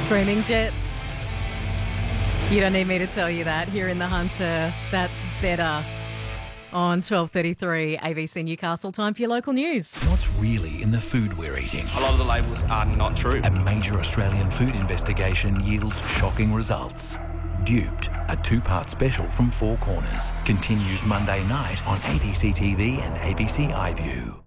Screaming jets. You don't need me to tell you that. Here in the Hunter, that's better. On 12:33 ABC Newcastle, time for your local news. What's really in the food we're eating? A lot of the labels are not true. A major Australian food investigation yields shocking results. Duped, a two-part special from Four Corners, continues Monday night on ABC TV and ABC iView.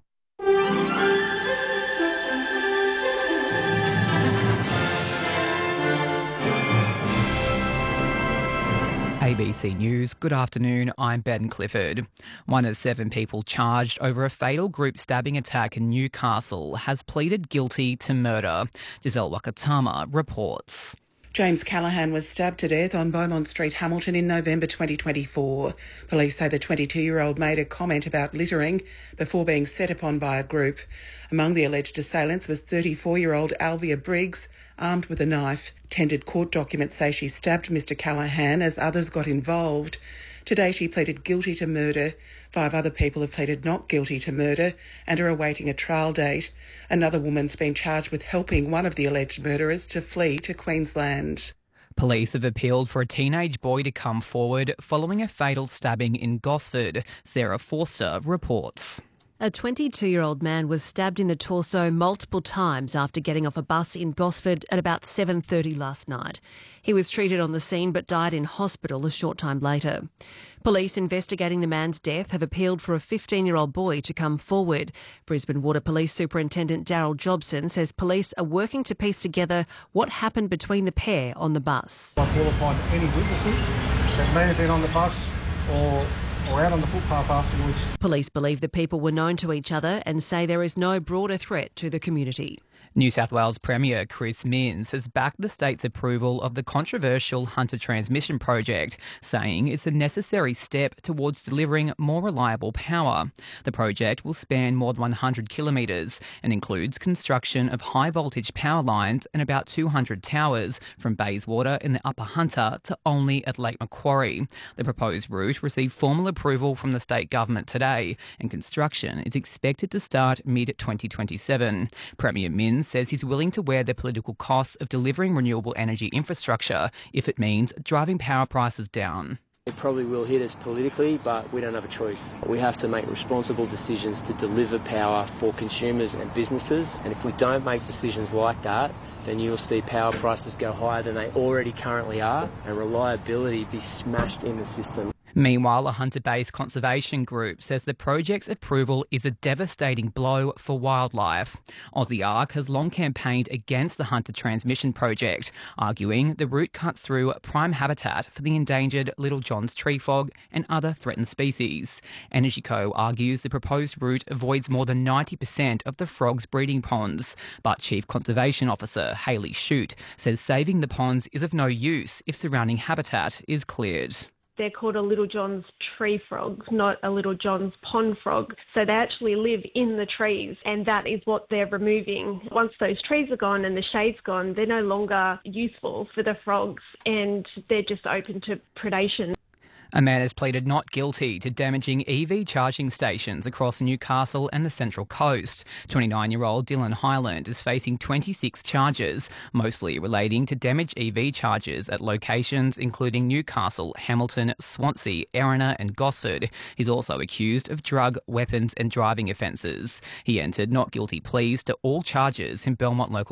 ABC News, good afternoon, I'm Ben Clifford. One of 7 people charged over a fatal group stabbing attack in Newcastle has pleaded guilty to murder. Giselle Wakatama reports. James Callaghan was stabbed to death on Beaumont Street, Hamilton in November 2024. Police say the 22-year-old made a comment about littering before being set upon by a group. Among the alleged assailants was 34-year-old Alvia Briggs, armed with a knife. Tendered court documents say she stabbed Mr Callaghan as others got involved. Today she pleaded guilty to murder. 5 other people have pleaded not guilty to murder and are awaiting a trial date. Another woman's been charged with helping one of the alleged murderers to flee to Queensland. Police have appealed for a teenage boy to come forward following a fatal stabbing in Gosford. Sarah Forster reports. A 22-year-old man was stabbed in the torso multiple times after getting off a bus in Gosford at about 7:30 last night. He was treated on the scene but died in hospital a short time later. Police investigating the man's death have appealed for a 15-year-old boy to come forward. Brisbane Water Police Superintendent Daryl Jobson says police are working to piece together what happened between the pair on the bus. I call upon any witnesses that may have been on the bus or out on the footpath afterwards. Police believe the people were known to each other and say there is no broader threat to the community. New South Wales Premier Chris Minns has backed the state's approval of the controversial Hunter Transmission project, saying it's a necessary step towards delivering more reliable power. The project will span more than 100 kilometres and includes construction of high-voltage power lines and about 200 towers from Bayswater in the Upper Hunter to Olney at Lake Macquarie. The proposed route received formal approval from the state government today and construction is expected to start mid-2027. Premier Minns says he's willing to wear the political costs of delivering renewable energy infrastructure if it means driving power prices down. It probably will hit us politically, but we don't have a choice. We have to make responsible decisions to deliver power for consumers and businesses. And if we don't make decisions like that, then you'll see power prices go higher than they already currently are and reliability be smashed in the system. Meanwhile, a Hunter-based conservation group says the project's approval is a devastating blow for wildlife. Aussie Ark has long campaigned against the Hunter Transmission project, arguing the route cuts through prime habitat for the endangered Little John's tree frog and other threatened species. EnergyCo argues the proposed route avoids more than 90% of the frog's breeding ponds, but Chief Conservation Officer Hayley Shute says saving the ponds is of no use if surrounding habitat is cleared. They're called a Little John's tree frog, not a Little John's pond frog. So they actually live in the trees, and that is what they're removing. Once those trees are gone and the shade's gone, they're no longer useful for the frogs, and they're just open to predation. A man has pleaded not guilty to damaging EV charging stations across Newcastle and the Central Coast. 29-year-old Dylan Highland is facing 26 charges, mostly relating to damaged EV chargers at locations including Newcastle, Hamilton, Swansea, Erina and Gosford. He's also accused of drug, weapons and driving offences. He entered not guilty pleas to all charges in Belmont Local